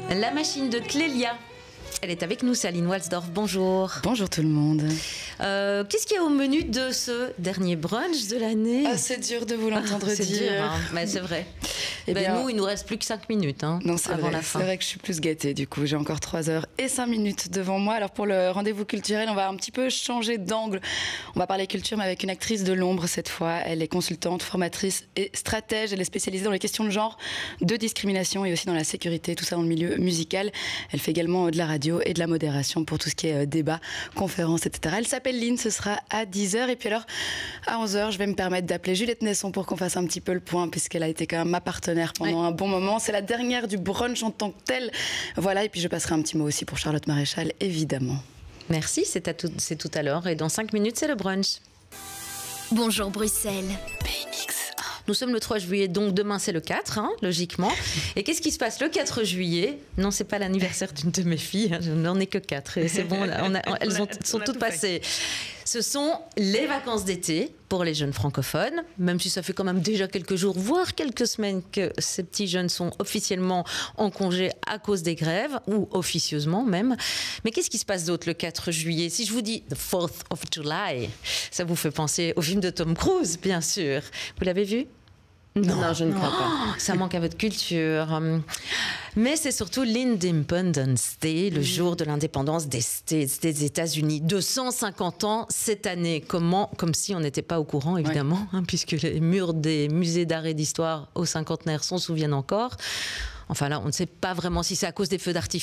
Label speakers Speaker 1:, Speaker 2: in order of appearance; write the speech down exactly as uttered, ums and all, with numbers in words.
Speaker 1: La machine de Clélia. Elle est avec nous, Aline Walsdorf. Bonjour.
Speaker 2: Bonjour tout le monde.
Speaker 1: Euh, Qu'est-ce qu'il y a au menu de ce dernier brunch de l'année?
Speaker 2: Ah, c'est dur de vous l'entendre
Speaker 1: ah,
Speaker 2: dire.
Speaker 1: C'est dur, hein. Mais c'est vrai. Eh ben, bien, nous, il nous reste plus que cinq minutes hein,
Speaker 2: non, avant
Speaker 1: vrai.
Speaker 2: la fin. C'est vrai que je suis plus gâtée du coup. J'ai encore trois heures et cinq minutes devant moi. Alors pour le rendez-vous culturel, on va un petit peu changer d'angle. On va parler culture mais avec une actrice de l'ombre cette fois. Elle est consultante, formatrice et stratège. Elle est spécialisée dans les questions de genre, de discrimination et aussi dans la sécurité, tout ça dans le milieu musical. Elle fait également de la radio et de la modération pour tout ce qui est débat, conférences, et cetera. Elle s'appelle Lynn, ce sera à dix heures. Et puis alors, à onze heures, je vais me permettre d'appeler Juliette Nesson pour qu'on fasse un petit peu le point, puisqu'elle a été quand même ma partenaire pendant oui. un bon moment. C'est la dernière du brunch en tant que tel. Voilà, et puis je passerai un petit mot aussi pour Charlotte Maréchal, évidemment.
Speaker 1: Merci, c'est, à tout, c'est tout à l'heure. Et dans cinq minutes, c'est le brunch.
Speaker 3: Bonjour Bruxelles.
Speaker 1: B X. Nous sommes le trois juillet, donc demain c'est le quatre, hein, logiquement. Et qu'est-ce qui se passe le quatre juillet? Non, c'est pas l'anniversaire d'une de mes filles, hein, je n'en ai que quatre. Et c'est bon, là, on a, elles ont, sont toutes passées. Ce sont les vacances d'été pour les jeunes francophones, même si ça fait quand même déjà quelques jours, voire quelques semaines que ces petits jeunes sont officiellement en congé à cause des grèves, ou officieusement même. Mais qu'est-ce qui se passe d'autre le quatre juillet? Si je vous dis The fourth of July, ça vous fait penser au film de Tom Cruise, bien sûr. Vous l'avez vu?
Speaker 2: Non, non, je ne crois pas.
Speaker 1: Oh, ça manque à votre culture. Mais c'est surtout l'Independence Day, le jour de l'indépendance des, des États-Unis. deux cent cinquante ans cette année. Comment, comme si on n'était pas au courant, évidemment, ouais. hein, puisque les murs des musées d'art et d'histoire au cinquantenaire s'en souviennent encore. Enfin là, on ne sait pas vraiment si c'est à cause des feux d'artifice